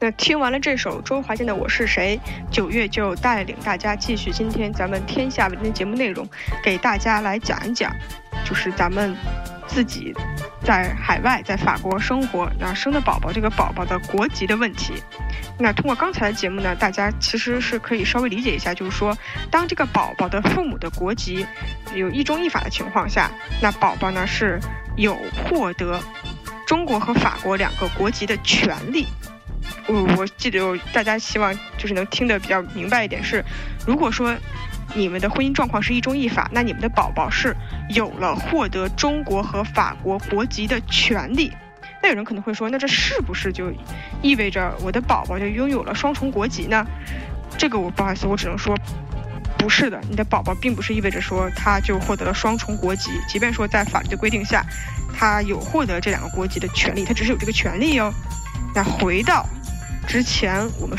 那听完了这首周华健的《我是谁》，9月就带领大家继续今天咱们天下为真节目内容，给大家来讲一讲，就是咱们自己在海外在法国生活，那生的宝宝这个宝宝的国籍的问题。那通过刚才的节目呢，大家其实是可以稍微理解一下，就是说当这个宝宝的父母的国籍有一中一法的情况下，那宝宝呢是有获得中国和法国两个国籍的权利。我记得大家希望就是能听得比较明白一点是，如果说你们的婚姻状况是一中一法，那你们的宝宝是有了获得中国和法国国籍的权利。那有人可能会说，那这是不是就意味着我的宝宝就拥有了双重国籍呢？这个我不好意思，我只能说不是的，你的宝宝并不是意味着说他就获得了双重国籍，即便说在法律的规定下他有获得这两个国籍的权利，他只是有这个权利哦。那回到之前我们